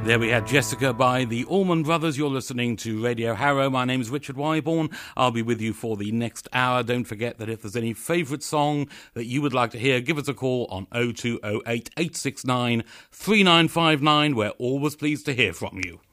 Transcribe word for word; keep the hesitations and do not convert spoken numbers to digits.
There we had Jessica by the Allman Brothers. You're listening to Radio Harrow. My name is Richard Wyborn. I'll be with you for the next hour. Don't forget that if there's any favourite song that you would like to hear, give us a call on oh two oh eight, eight six nine, three nine five nine. We're always pleased to hear from you.